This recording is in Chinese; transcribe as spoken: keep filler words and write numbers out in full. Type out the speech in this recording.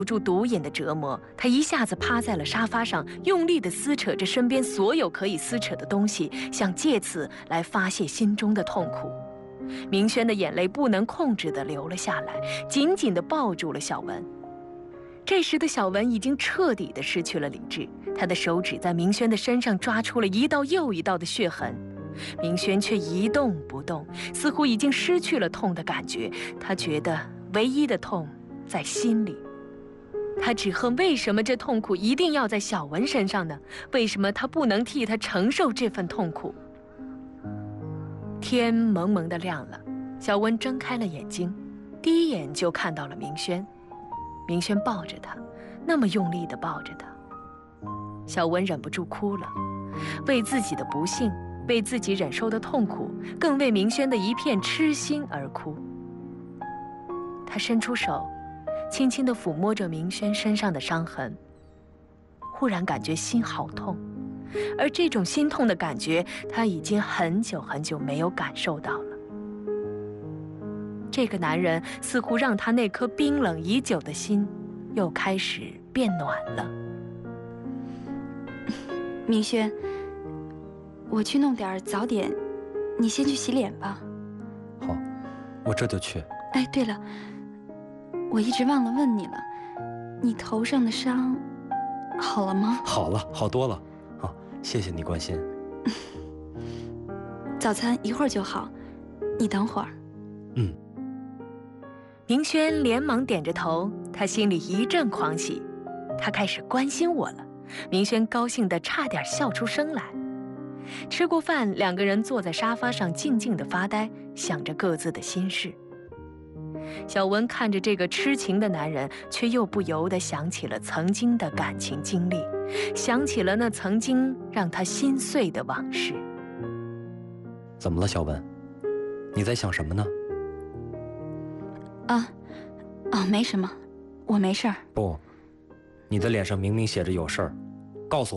不住毒瘾的折磨，他一下子趴在了沙发上，用力地撕扯着身边所有可以撕扯的东西，想借此来发泄心中的痛苦。明轩的眼泪不能控制地流了下来，紧紧地抱住了小文。这时的小文已经彻底地失去了理智，他的手指在明轩的身上抓出了一道又一道的血痕，明轩却一动不动，似乎已经失去了痛的感觉。他觉得唯一的痛在心里。他只恨为什么这痛苦一定要在小文身上呢？为什么他不能替他承受这份痛苦？天蒙蒙的亮了，小文睁开了眼睛，第一眼就看到了明轩。明轩抱着他，那么用力地抱着他。小文忍不住哭了，为自己的不幸，为自己忍受的痛苦，更为明轩的一片痴心而哭。他伸出手，轻轻地抚摸着明轩身上的伤痕，忽然感觉心好痛，而这种心痛的感觉，他已经很久很久没有感受到了。这个男人似乎让他那颗冰冷已久的心，又开始变暖了。 明轩，我去弄点早点，你先去洗脸吧。 好，我这就去。 哎，对了，我一直忘了问你了，你头上的伤好了吗？ 好了，好多了。啊，谢谢你关心。 早餐一会儿就好，你等会儿。 嗯。 明轩连忙点着头，他心里一阵狂喜，他开始关心我了。明轩高兴得差点笑出声来。吃过饭，两个人坐在沙发上静静地发呆，想着各自的心事。小文看着这个痴情的男人，却又不由得想起了曾经的感情经历，想起了那曾经让他心碎的往事。 怎么了，小文？你在想什么呢？ 啊，啊，没什么，我没事儿。 不，你的脸上明明写着有事儿，告诉我。